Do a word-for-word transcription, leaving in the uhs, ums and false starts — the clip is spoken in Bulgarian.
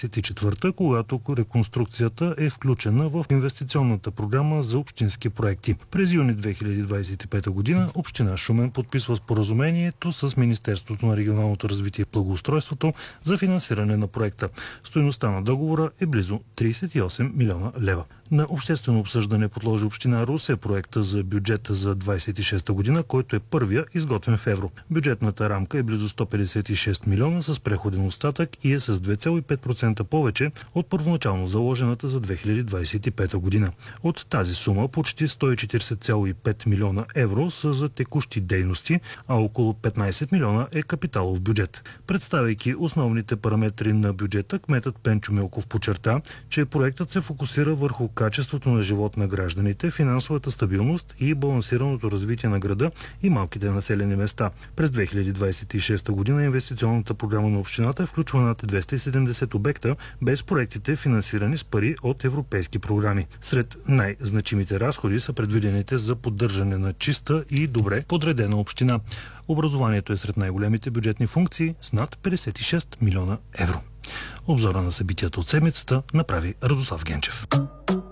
двадесет и четвърта, когато реконструкцията е включена в инвестиционната програма за общински проекти. През юни две хиляди двадесет и пета година община Шумен подписва споразумението с Министерството на регионалното развитие и благоустройството за финансиране на проекта. Стойността на договора е близо тридесет и осем милиона лева. На обществено обсъждане подложи община Русе проекта за бюджета за двадесет и шеста година, който е първия изготвен в евро. Бюджетната рамка е близо сто петдесет и шест милиона с преходен остатък и е с две цяло и пет процента повече от първоначално заложената за две хиляди двадесет и пета година. От тази сума почти сто и четиридесет цяло и пет милиона евро са за текущи дейности, а около петнадесет милиона е капиталов бюджет. Представяйки основните параметри на бюджета, кметът Пенчо Милков подчерта, че проектът се фокусира върху качеството на живот на гражданите, финансовата стабилност и балансираното развитие на града и малките населени места. През две хиляди двадесет и шеста година инвестиционната програма на общината включва над двеста и седемдесет обекта, без проектите финансирани с пари от европейски програми. Сред най-значимите разходи са предвидените за поддържане на чиста и добре подредена община. Образованието е сред най-големите бюджетни функции с над петдесет и шест милиона евро. Обзора на събитията от седмицата направи Радослав Генчев.